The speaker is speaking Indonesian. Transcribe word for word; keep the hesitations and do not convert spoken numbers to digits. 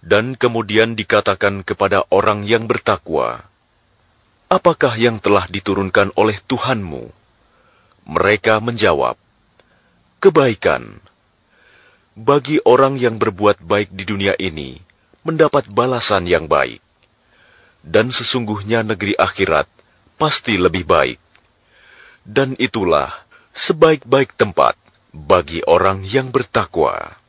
Dan kemudian dikatakan kepada orang yang bertakwa, "Apakah yang telah diturunkan oleh Tuhanmu?" Mereka menjawab, "Kebaikan." Bagi orang yang berbuat baik di dunia ini, mendapat balasan yang baik. Dan sesungguhnya negeri akhirat pasti lebih baik. Dan itulah sebaik-baik tempat bagi orang yang bertakwa.